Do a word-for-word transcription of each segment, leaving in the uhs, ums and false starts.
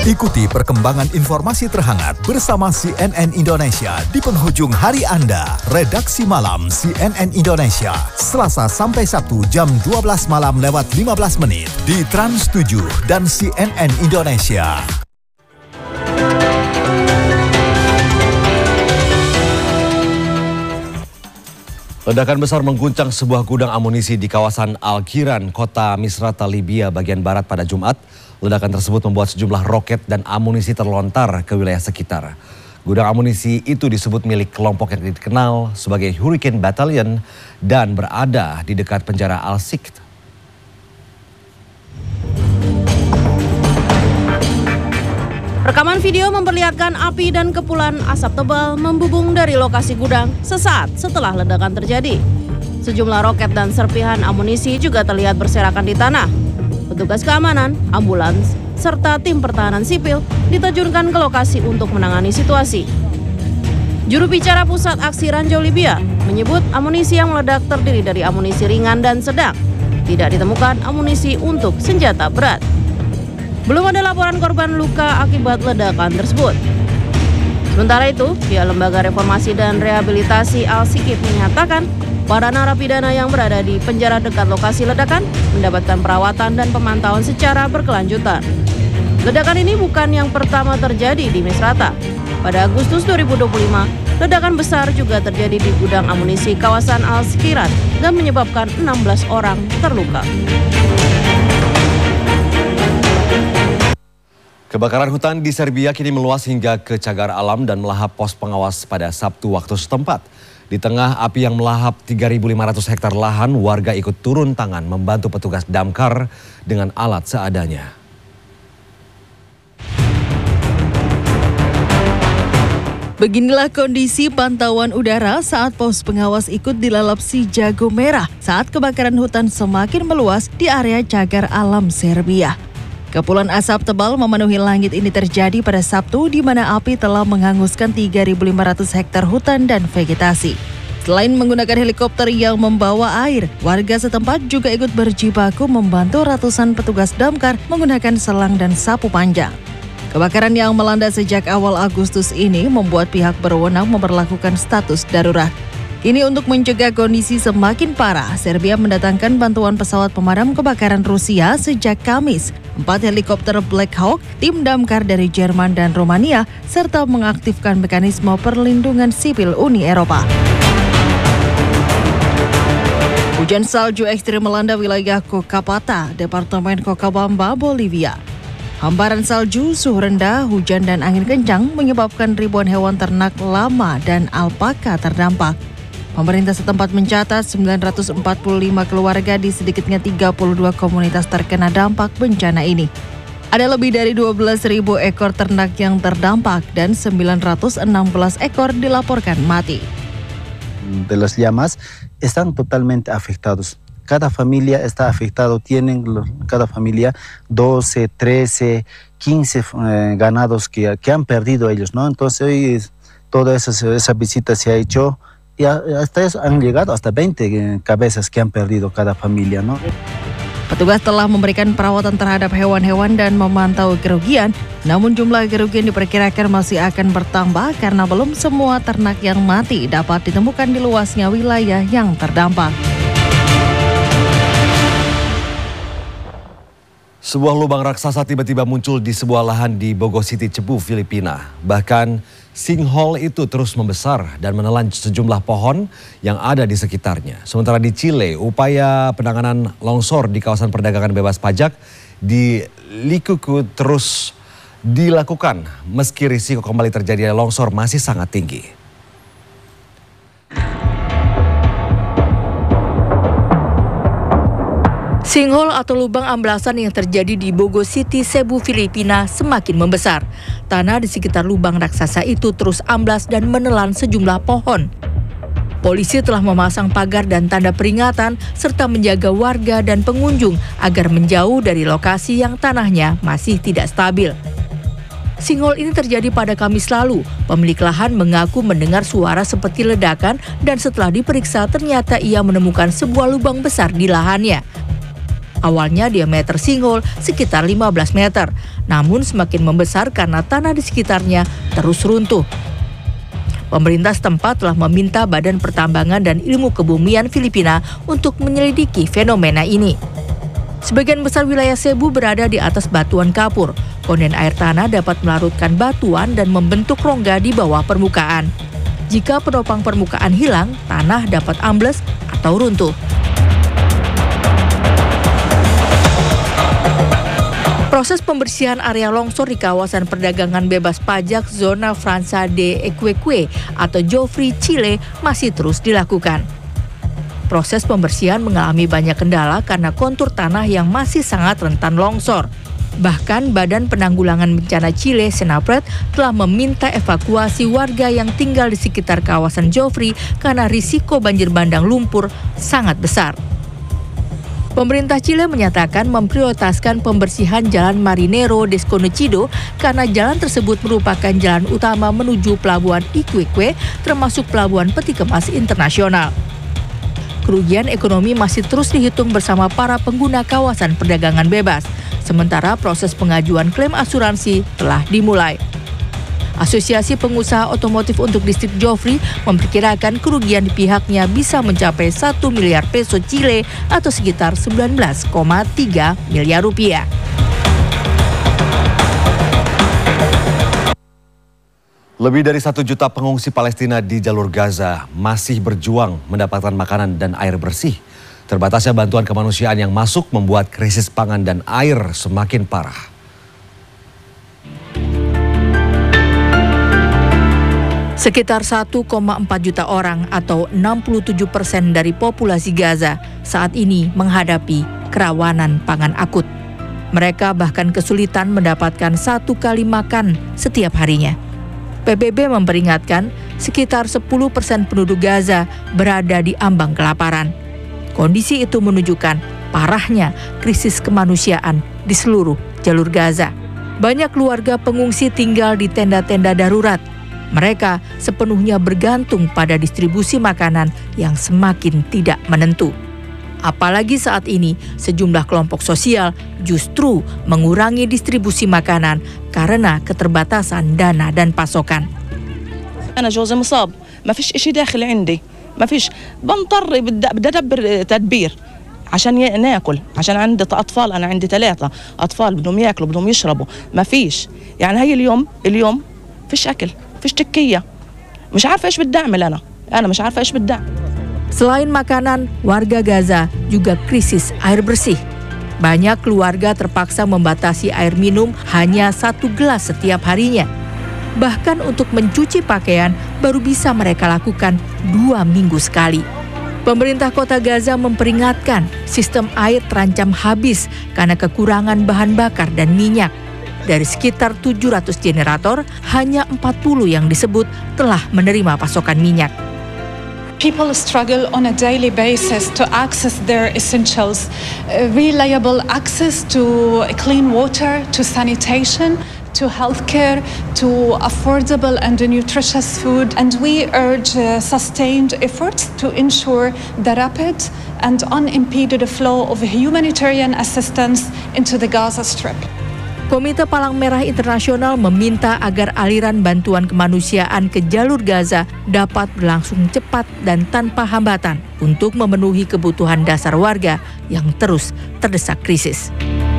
Ikuti perkembangan informasi terhangat bersama C N N Indonesia di penghujung hari Anda. Redaksi Malam C N N Indonesia, Selasa sampai Sabtu jam dua belas malam lewat lima belas menit di Trans tujuh dan C N N Indonesia. Ledakan besar mengguncang sebuah gudang amunisi di kawasan Al-Kiran, kota Misrata, Libya bagian barat pada Jumat. Ledakan tersebut membuat sejumlah roket dan amunisi terlontar ke wilayah sekitar. Gudang amunisi itu disebut milik kelompok yang dikenal sebagai Hurricane Battalion dan berada di dekat penjara Al-Sikt. Rekaman video memperlihatkan api dan kepulan asap tebal membubung dari lokasi gudang sesaat setelah ledakan terjadi. Sejumlah roket dan serpihan amunisi juga terlihat berserakan di tanah. Petugas keamanan, ambulans, serta tim pertahanan sipil diterjunkan ke lokasi untuk menangani situasi. Juru bicara Pusat Aksi Ranjau Libya menyebut amunisi yang meledak terdiri dari amunisi ringan dan sedang. Tidak ditemukan amunisi untuk senjata berat. Belum ada laporan korban luka akibat ledakan tersebut. Sementara itu, pihak Lembaga Reformasi dan Rehabilitasi Al-Sikit menyatakan para narapidana yang berada di penjara dekat lokasi ledakan mendapatkan perawatan dan pemantauan secara berkelanjutan. Ledakan ini bukan yang pertama terjadi di Misrata. Pada Agustus dua ribu dua puluh lima, ledakan besar juga terjadi di gudang amunisi kawasan Al-Sikirat dan menyebabkan enam belas orang terluka. Kebakaran hutan di Serbia kini meluas hingga ke cagar alam dan melahap pos pengawas pada Sabtu waktu setempat. Di tengah api yang melahap tiga ribu lima ratus hektar lahan, warga ikut turun tangan membantu petugas damkar dengan alat seadanya. Beginilah kondisi pantauan udara saat pos pengawas ikut dilalap si jago merah saat kebakaran hutan semakin meluas di area cagar alam Serbia. Kepulan asap tebal memenuhi langit ini terjadi pada Sabtu di mana api telah menghanguskan tiga ribu lima ratus hektar hutan dan vegetasi. Selain menggunakan helikopter yang membawa air, warga setempat juga ikut berjibaku membantu ratusan petugas damkar menggunakan selang dan sapu panjang. Kebakaran yang melanda sejak awal Agustus ini membuat pihak berwenang memperlakukan status darurat. Ini untuk mencegah kondisi semakin parah, Serbia mendatangkan bantuan pesawat pemadam kebakaran Rusia sejak Kamis, empat helikopter Black Hawk, tim damkar dari Jerman dan Romania, serta mengaktifkan mekanisme perlindungan sipil Uni Eropa. Hujan salju ekstrim melanda wilayah Cochabamba, Departemen Cochabamba, Bolivia. Hamparan salju, suhu rendah, hujan dan angin kencang menyebabkan ribuan hewan ternak lama dan alpaka terdampak. Pemerintah setempat mencatat sembilan ratus empat puluh lima keluarga di sedikitnya tiga puluh dua komunitas terkena dampak bencana ini. Ada lebih dari dua belas ribu ekor ternak yang terdampak dan sembilan ratus enam belas ekor dilaporkan mati. De las llamas están totalmente afectados. Cada familia está afectado, tienen cada familia doce, trece, quince eh, ganados que, que han perdido ellos, ¿no? Entonces hoy toda esa, esa visita se ha hecho. Y hasta eso han llegado hasta veinte cabezas que han perdido cada familia, ¿no? Petugas telah memberikan perawatan terhadap hewan-hewan dan memantau kerugian, namun jumlah kerugian diperkirakan masih akan bertambah karena belum semua ternak yang mati dapat ditemukan di luasnya wilayah yang terdampak. Sebuah lubang raksasa tiba-tiba muncul di sebuah lahan di Bogo City, Cebu, Filipina. Bahkan sinkhole itu terus membesar dan menelan sejumlah pohon yang ada di sekitarnya. Sementara di Chile, upaya penanganan longsor di kawasan perdagangan bebas pajak di Likuku terus dilakukan meski risiko kembali terjadinya longsor masih sangat tinggi. Sinkhole atau lubang amblasan yang terjadi di Bogo City, Cebu, Filipina semakin membesar. Tanah di sekitar lubang raksasa itu terus amblas dan menelan sejumlah pohon. Polisi telah memasang pagar dan tanda peringatan serta menjaga warga dan pengunjung agar menjauh dari lokasi yang tanahnya masih tidak stabil. Sinkhole ini terjadi pada Kamis lalu. Pemilik lahan mengaku mendengar suara seperti ledakan dan setelah diperiksa ternyata ia menemukan sebuah lubang besar di lahannya. Awalnya diameter sinkhole sekitar lima belas meter, namun semakin membesar karena tanah di sekitarnya terus runtuh. Pemerintah setempat telah meminta Badan Pertambangan dan Ilmu Kebumian Filipina untuk menyelidiki fenomena ini. Sebagian besar wilayah Cebu berada di atas batuan kapur. Konden air tanah dapat melarutkan batuan dan membentuk rongga di bawah permukaan. Jika penopang permukaan hilang, tanah dapat ambles atau runtuh. Proses pembersihan area longsor di kawasan perdagangan bebas pajak Zona Franca de Equeque atau Joffre, Chile masih terus dilakukan. Proses pembersihan mengalami banyak kendala karena kontur tanah yang masih sangat rentan longsor. Bahkan Badan Penanggulangan Bencana Chile, Senapred, telah meminta evakuasi warga yang tinggal di sekitar kawasan Joffre karena risiko banjir bandang lumpur sangat besar. Pemerintah Chile menyatakan memprioritaskan pembersihan Jalan Marinero Desconocido karena jalan tersebut merupakan jalan utama menuju Pelabuhan Iquique, termasuk Pelabuhan Peti Kemas Internasional. Kerugian ekonomi masih terus dihitung bersama para pengguna kawasan perdagangan bebas, sementara proses pengajuan klaim asuransi telah dimulai. Asosiasi Pengusaha Otomotif untuk Distrik Joffre memperkirakan kerugian di pihaknya bisa mencapai satu miliar peso Chile atau sekitar sembilan belas koma tiga miliar rupiah. Lebih dari satu juta pengungsi Palestina di jalur Gaza masih berjuang mendapatkan makanan dan air bersih. Terbatasnya bantuan kemanusiaan yang masuk membuat krisis pangan dan air semakin parah. Sekitar satu koma empat juta orang atau enam puluh tujuh persen dari populasi Gaza saat ini menghadapi kerawanan pangan akut. Mereka bahkan kesulitan mendapatkan satu kali makan setiap harinya. P B B memperingatkan sekitar sepuluh persen penduduk Gaza berada di ambang kelaparan. Kondisi itu menunjukkan parahnya krisis kemanusiaan di seluruh jalur Gaza. Banyak keluarga pengungsi tinggal di tenda-tenda darurat. Mereka sepenuhnya bergantung pada distribusi makanan yang semakin tidak menentu. Apalagi saat ini sejumlah kelompok sosial justru mengurangi distribusi makanan karena keterbatasan dana dan pasokan. أنا جوزي مصاب ما فيش إشي داخل عندي ما فيش بنضطر بدي أدبر تدبير عشان ناكل عشان عندي أطفال أنا عندي ثلاثة أطفال بدهم ياكلوا بدهم يشربوا ما فيش يعني هي اليوم اليوم فيش أكل فيش تكية مش عارفة إيش بدي أعمل أنا أنا مش عارفة إيش بدي أعمل. Selain makanan, warga Gaza juga krisis air bersih. Banyak keluarga terpaksa membatasi air minum hanya satu gelas setiap harinya. Bahkan untuk mencuci pakaian baru bisa mereka lakukan dua minggu sekali. Pemerintah kota Gaza memperingatkan sistem air terancam habis karena kekurangan bahan bakar dan minyak. Dari sekitar tujuh ratus generator, hanya empat puluh yang disebut telah menerima pasokan minyak. People struggle on a daily basis to access their essentials, uh, reliable access to clean water, to sanitation, to healthcare, to affordable and nutritious food. And we urge uh, sustained efforts to ensure the rapid and unimpeded flow of humanitarian assistance into the Gaza Strip. Komite Palang Merah Internasional meminta agar aliran bantuan kemanusiaan ke jalur Gaza dapat berlangsung cepat dan tanpa hambatan untuk memenuhi kebutuhan dasar warga yang terus terdesak krisis.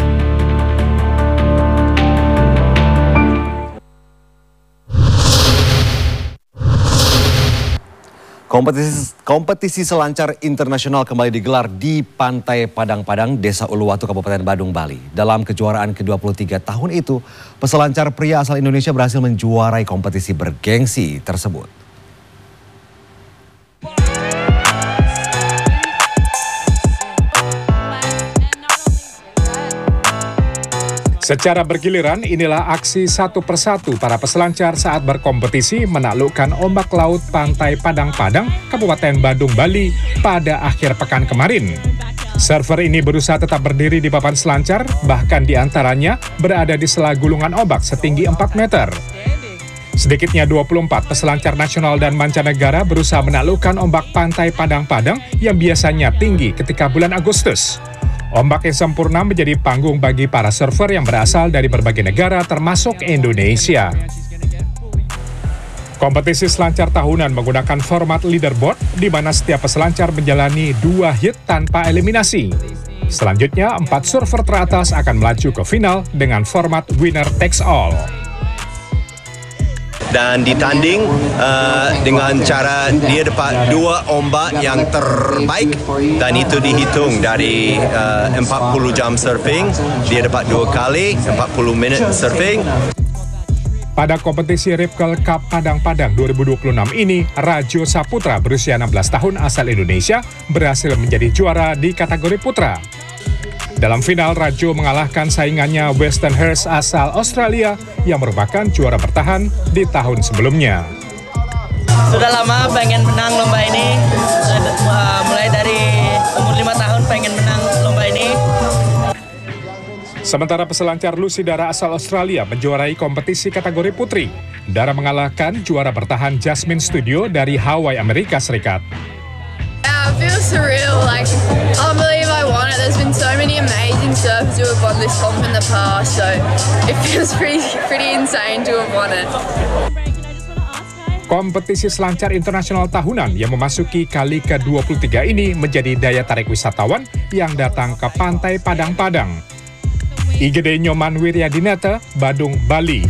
Kompetisi, kompetisi selancar internasional kembali digelar di Pantai Padang-Padang, Desa Uluwatu, Kabupaten Badung, Bali. Dalam kejuaraan ke dua puluh tiga tahun itu, peselancar pria asal Indonesia berhasil menjuarai kompetisi bergengsi tersebut. Secara bergiliran, inilah aksi satu persatu para peselancar saat berkompetisi menaklukkan ombak laut Pantai Padang-Padang, Kabupaten Badung, Bali pada akhir pekan kemarin. Server ini berusaha tetap berdiri di papan selancar, bahkan di antaranya berada di sela gulungan ombak setinggi empat meter. Sedikitnya dua puluh empat peselancar nasional dan mancanegara berusaha menaklukkan ombak Pantai Padang-Padang yang biasanya tinggi ketika bulan Agustus. Ombak yang sempurna menjadi panggung bagi para surfer yang berasal dari berbagai negara termasuk Indonesia. Kompetisi selancar tahunan menggunakan format leaderboard di mana setiap peselancar menjalani dua hit tanpa eliminasi. Selanjutnya, empat surfer teratas akan melaju ke final dengan format winner takes all. Dan ditanding uh, dengan cara dia dapat dua ombak yang terbaik dan itu dihitung dari uh, empat puluh jam surfing, dia dapat dua kali empat puluh minit surfing. Pada kompetisi Ripkel Cup Padang-Padang dua ribu dua puluh enam ini, Rajo Saputra berusia enam belas tahun asal Indonesia berhasil menjadi juara di kategori putra. Dalam final, Rajo mengalahkan saingannya Weston Hurst asal Australia yang merupakan juara bertahan di tahun sebelumnya. Sudah lama pengen menang lomba ini, mulai dari umur lima tahun pengen menang lomba ini. Sementara peselancar Lucy Dara asal Australia menjuarai kompetisi kategori putri. Dara mengalahkan juara bertahan Jasmine Studio dari Hawaii, Amerika Serikat. Yeah, it feels surreal. Like, I can't believe I won it. There's been so many amazing surfers who have won this comp in the past, so it feels pretty, pretty insane to have won it. Kompetisi selancar internasional tahunan yang memasuki kali ke dua puluh tiga ini menjadi daya tarik wisatawan yang datang ke pantai Padang-Padang. I G D Nyoman Wiryadinata, Badung, Bali.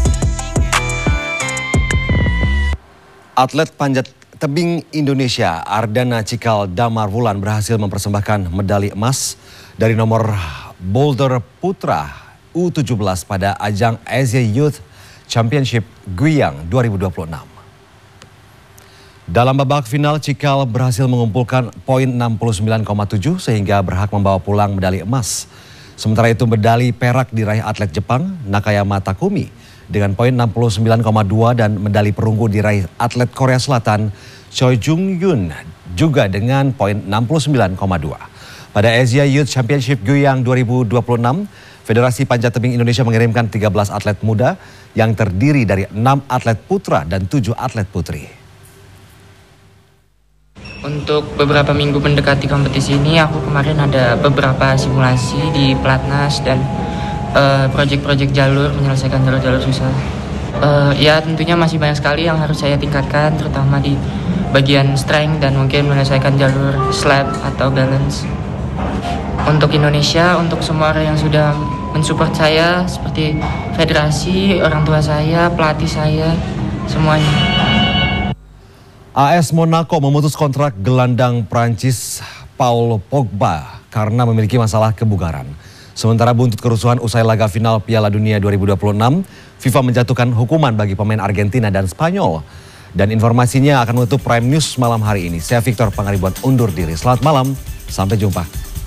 Atlet panjat tebing Indonesia Ardana Cikal Damar Wulan berhasil mempersembahkan medali emas dari nomor boulder putra U tujuh belas pada ajang Asia Youth Championship Guiyang dua ribu dua puluh enam. Dalam babak final, Cikal berhasil mengumpulkan poin enam puluh sembilan koma tujuh sehingga berhak membawa pulang medali emas. Sementara itu medali perak diraih atlet Jepang Nakayama Takumi dengan poin enam puluh sembilan koma dua dan medali perunggu diraih atlet Korea Selatan Choi Jung Yoon juga dengan poin enam puluh sembilan koma dua. Pada Asia Youth Championship Guiyang dua ribu dua puluh enam, Federasi Panjat Tebing Indonesia mengirimkan tiga belas atlet muda yang terdiri dari enam atlet putra dan tujuh atlet putri. Untuk beberapa minggu mendekati kompetisi ini, aku kemarin ada beberapa simulasi di Platnas dan uh, proyek-proyek jalur, menyelesaikan jalur-jalur susah. Uh, ya tentunya masih banyak sekali yang harus saya tingkatkan, terutama di bagian strength dan mungkin menyelesaikan jalur slab atau balance. Untuk Indonesia, untuk semua orang yang sudah mensupport saya, seperti federasi, orang tua saya, pelatih saya, semuanya. A S Monaco memutus kontrak gelandang Prancis Paul Pogba karena memiliki masalah kebugaran. Sementara buntut kerusuhan usai laga final Piala Dunia dua ribu dua puluh enam, FIFA menjatuhkan hukuman bagi pemain Argentina dan Spanyol. Dan informasinya akan menutup Prime News malam hari ini. Saya Victor Pangaribuan undur diri. Selamat malam, sampai jumpa.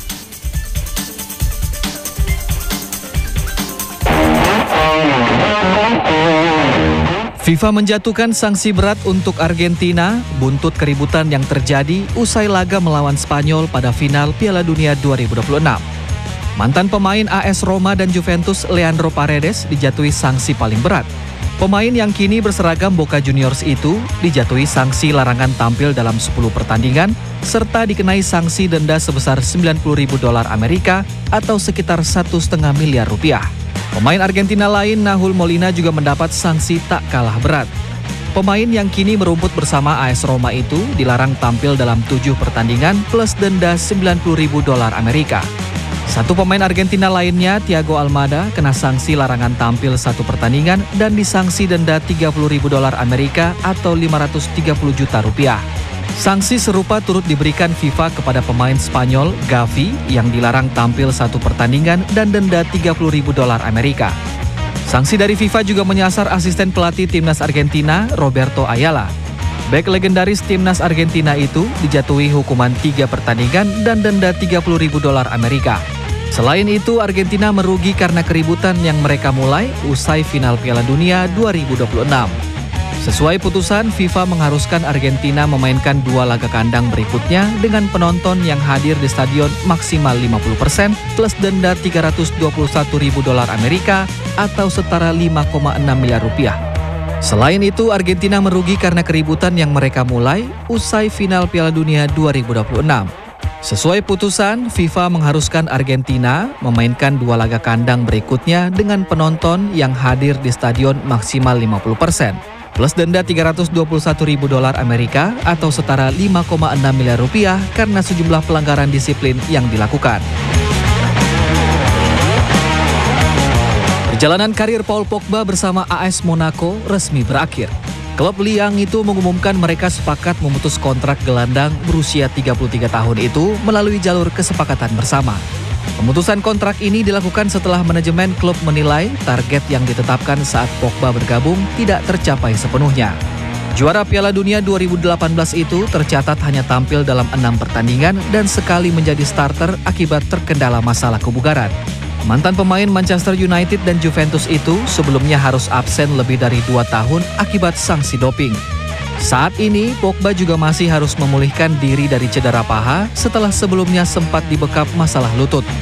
FIFA menjatuhkan sanksi berat untuk Argentina buntut keributan yang terjadi usai laga melawan Spanyol pada final Piala Dunia dua ribu dua puluh enam. Mantan pemain A S Roma dan Juventus Leandro Paredes dijatuhi sanksi paling berat. Pemain yang kini berseragam Boca Juniors itu dijatuhi sanksi larangan tampil dalam sepuluh pertandingan serta dikenai sanksi denda sebesar sembilan puluh ribu dolar Amerika atau sekitar satu koma lima miliar rupiah. Pemain Argentina lain Nahul Molina juga mendapat sanksi tak kalah berat. Pemain yang kini merumput bersama A S Roma itu dilarang tampil dalam tujuh pertandingan plus denda sembilan puluh ribu dolar Amerika. Satu pemain Argentina lainnya, Thiago Almada, kena sanksi larangan tampil satu pertandingan dan disangsi denda tiga puluh ribu dolar Amerika atau lima ratus tiga puluh juta rupiah. Sanksi serupa turut diberikan FIFA kepada pemain Spanyol Gavi yang dilarang tampil satu pertandingan dan denda tiga puluh ribu dolar Amerika. Sanksi dari FIFA juga menyasar asisten pelatih timnas Argentina Roberto Ayala. Bek legendaris timnas Argentina itu dijatuhi hukuman tiga pertandingan dan denda tiga puluh ribu dolar Amerika. Selain itu, Argentina merugi karena keributan yang mereka mulai usai final Piala Dunia dua ribu dua puluh enam. Sesuai putusan, FIFA mengharuskan Argentina memainkan dua laga kandang berikutnya dengan penonton yang hadir di stadion maksimal lima puluh persen plus denda tiga ratus dua puluh satu ribu dolar Amerika atau setara lima koma enam miliar rupiah. Selain itu, Argentina merugi karena keributan yang mereka mulai usai final Piala Dunia dua ribu dua puluh enam. Sesuai putusan, FIFA mengharuskan Argentina memainkan dua laga kandang berikutnya dengan penonton yang hadir di stadion maksimal lima puluh persen, plus denda tiga ratus dua puluh satu ribu dolar Amerika atau setara lima koma enam miliar rupiah karena sejumlah pelanggaran disiplin yang dilakukan. Perjalanan karir Paul Pogba bersama A S Monaco resmi berakhir. Klub Liang itu mengumumkan mereka sepakat memutus kontrak gelandang berusia tiga puluh tiga tahun itu melalui jalur kesepakatan bersama. Pemutusan kontrak ini dilakukan setelah manajemen klub menilai target yang ditetapkan saat Pogba bergabung tidak tercapai sepenuhnya. Juara Piala Dunia dua ribu delapan belas itu tercatat hanya tampil dalam enam pertandingan dan sekali menjadi starter akibat terkendala masalah kebugaran. Mantan pemain Manchester United dan Juventus itu sebelumnya harus absen lebih dari dua tahun akibat sanksi doping. Saat ini, Pogba juga masih harus memulihkan diri dari cedera paha setelah sebelumnya sempat dibekap masalah lutut.